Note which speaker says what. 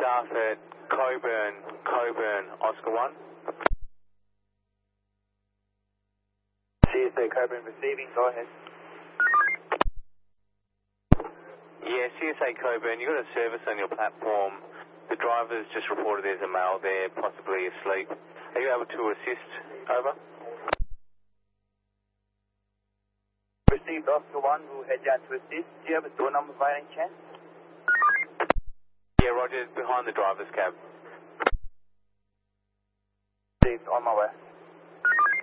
Speaker 1: staff at Coburn, Oscar 1.
Speaker 2: CSA Coburn receiving, go ahead.
Speaker 1: Yeah, CSA Coburn, you've got a service on your platform. The driver's just reported there's a male there, possibly asleep. Are you able to assist? Over.
Speaker 2: Received Oscar 1, we'll head down to assist. Do you have a door number by any chance?
Speaker 1: Yeah, Roger, behind the driver's cab.
Speaker 2: Received, on my way.